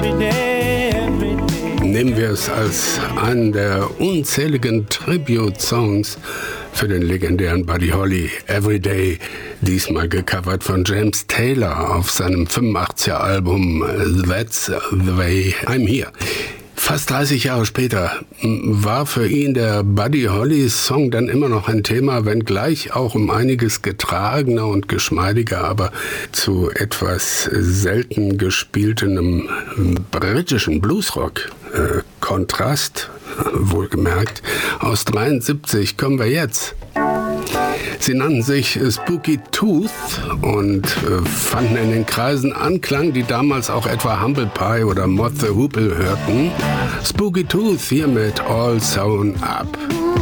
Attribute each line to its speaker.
Speaker 1: Nehmen wir es als einen der unzähligen Tribute-Songs für den legendären Buddy Holly, Everyday, diesmal gecovert von James Taylor auf seinem 85er-Album That's the Way I'm Here. Fast 30 Jahre später war für ihn der Buddy Holly Song dann immer noch ein Thema, wenngleich auch um einiges getragener und geschmeidiger, aber zu etwas selten gespieltem britischen Bluesrock. Kontrast, wohlgemerkt. Aus 73 kommen wir jetzt. Sie nannten sich Spooky Tooth und fanden in den Kreisen Anklang, die damals auch etwa Humble Pie oder Moth the Hoople hörten. Spooky Tooth hier mit All Sewn Up.